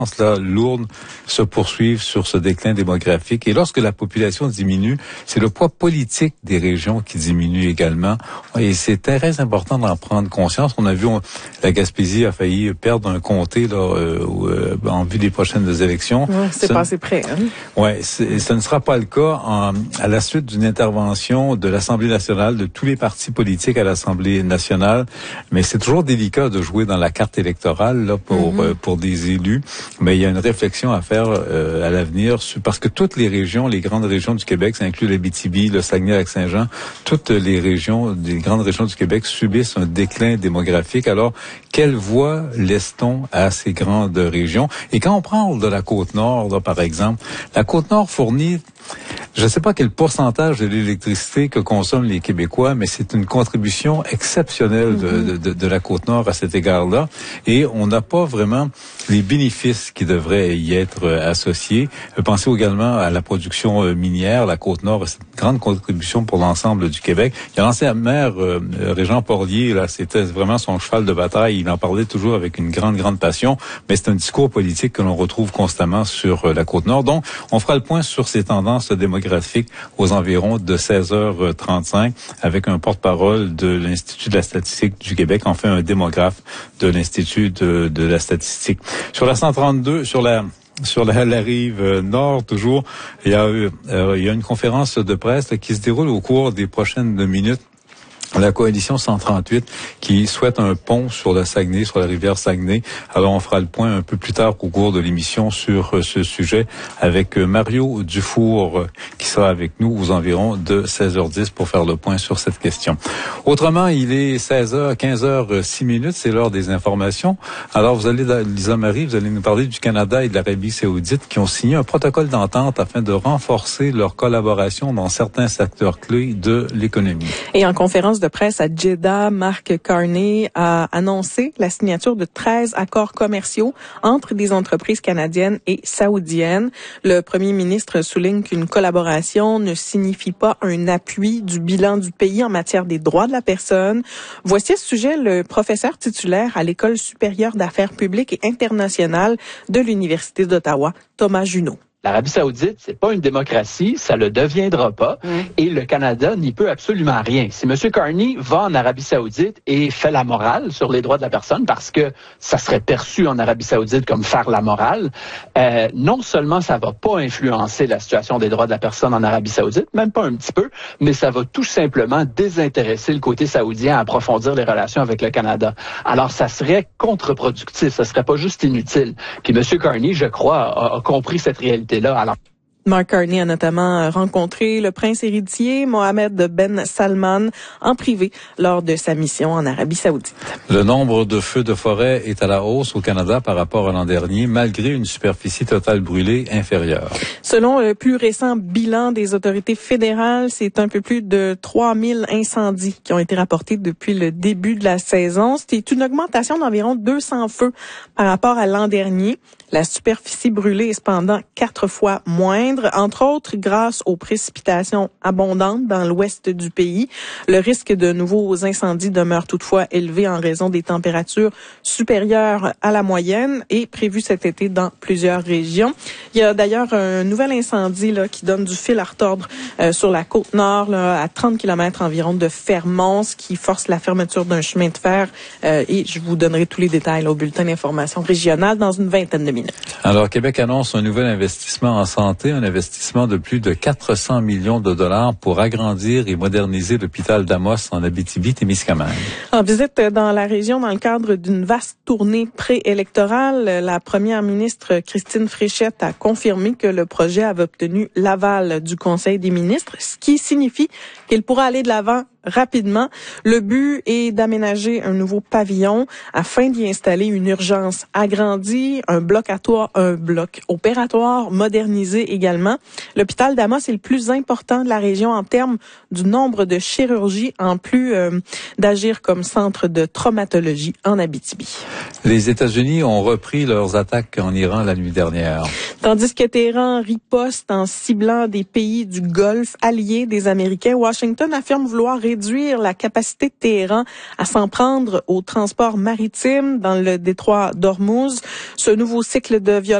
là, lourdes se poursuivent sur ce déclin démographique. Et lorsque la population diminue, c'est le poids politique des régions qui diminue également. Et c'est très important d'en prendre conscience. On a vu, la Gaspésie a failli perdre un comté là, en vue des prochaines élections. Ouais, c'est passé près. Hein? Oui, ce ne sera pas le cas à la suite d'une intervention de l'Assemblée nationale, de tous les partis politiques à l'Assemblée nationale. Mais c'est toujours délicat de jouer dans la carte électorale là, pour des élus. Mais il y a une réflexion à faire à l'avenir parce que toutes les régions, les grandes régions du Québec, ça inclut l'Abitibi, le Saguenay-Lac-Saint-Jean, toutes les régions, des grandes régions du Québec subissent un déclin démographique. Alors, quelle voie laisse-t-on à ces grandes régions? Et quand on parle de la Côte-Nord, là, par exemple, la Côte-Nord fournit, je ne sais pas quel pourcentage de l'électricité que consomment les Québécois, mais c'est une contribution exceptionnelle de la Côte-Nord à cet égard-là. Et on n'a pas vraiment les bénéfices qui devraient y être associés. Pensez également à la production minière. La Côte-Nord, c'est une grande contribution pour l'ensemble du Québec. Il y a l'ancien maire, Régent Porlier, là, c'était vraiment son cheval de bataille. Il en parlait toujours avec une grande passion. Mais c'est un discours politique que l'on retrouve constamment sur la Côte-Nord. Donc, on fera le point sur ces tendances démographiques aux environs de 16h35 avec un porte-parole de l'Institut de la statistique du Québec, enfin un démographe de l'Institut de la statistique. Sur la 132, sur la rive nord, toujours, il y a une conférence de presse qui se déroule au cours des prochaines minutes. La coalition 138 qui souhaite un pont sur le Saguenay, sur la rivière Saguenay. Alors, on fera le point un peu plus tard au cours de l'émission sur ce sujet avec Mario Dufour qui sera avec nous aux environs de 16h10 pour faire le point sur cette question. Autrement, il est 16h, 15h06, c'est l'heure des informations. Alors, Lisa Marie, vous allez nous parler du Canada et de l'Arabie Saoudite qui ont signé un protocole d'entente afin de renforcer leur collaboration dans certains secteurs clés de l'économie. Et en conférence de presse à Jeddah, Mark Carney a annoncé la signature de 13 accords commerciaux entre des entreprises canadiennes et saoudiennes. Le premier ministre souligne qu'une collaboration ne signifie pas un appui du bilan du pays en matière des droits de la personne. Voici à ce sujet le professeur titulaire à l'École supérieure d'affaires publiques et internationales de l'Université d'Ottawa, Thomas Junot. L'Arabie saoudite, c'est pas une démocratie, ça le deviendra pas, et le Canada n'y peut absolument rien. Si M. Carney va en Arabie saoudite et fait la morale sur les droits de la personne, parce que ça serait perçu en Arabie saoudite comme faire la morale, non seulement ça va pas influencer la situation des droits de la personne en Arabie saoudite, même pas un petit peu, mais ça va tout simplement désintéresser le côté saoudien à approfondir les relations avec le Canada. Alors, ça serait contre-productif, ça serait pas juste inutile. Puis M. Carney, je crois, a compris cette réalité. Alors, Mark Carney a notamment rencontré le prince héritier Mohammed Ben Salman en privé lors de sa mission en Arabie saoudite. Le nombre de feux de forêt est à la hausse au Canada par rapport à l'an dernier, malgré une superficie totale brûlée inférieure. Selon le plus récent bilan des autorités fédérales, c'est un peu plus de 3000 incendies qui ont été rapportés depuis le début de la saison. C'est une augmentation d'environ 200 feux par rapport à l'an dernier. La superficie brûlée est cependant 4 fois moindre, entre autres grâce aux précipitations abondantes dans l'ouest du pays. Le risque de nouveaux incendies demeure toutefois élevé en raison des températures supérieures à la moyenne et prévu cet été dans plusieurs régions. Il y a d'ailleurs un nouvel incendie là, qui donne du fil à retordre sur la côte nord, là, à 30 km environ de Fermont, ce qui force la fermeture d'un chemin de fer. Et je vous donnerai tous les détails là, au bulletin d'information régionale dans une vingtaine de minutes. Alors, Québec annonce un nouvel investissement en santé, un investissement de plus de 400 millions de dollars pour agrandir et moderniser l'hôpital d'Amos en Abitibi-Témiscamingue. En visite dans la région dans le cadre d'une vaste tournée préélectorale, la première ministre Christine Fréchette a confirmé que le projet avait obtenu l'aval du Conseil des ministres, ce qui signifie qu'il pourra aller de l'avant rapidement. Le but est d'aménager un nouveau pavillon afin d'y installer une urgence agrandie, un bloc opératoire modernisé également. L'hôpital d'Amos est le plus important de la région en termes du nombre de chirurgies, en plus d'agir comme centre de traumatologie en Abitibi. Les États-Unis ont repris leurs attaques en Iran la nuit dernière. Tandis que Téhéran riposte en ciblant des pays du Golfe alliés des Américains, Washington affirme vouloir réduire la capacité de Téhéran à s'en prendre au transport maritime dans le détroit d'Ormuz. Ce nouveau cycle de violence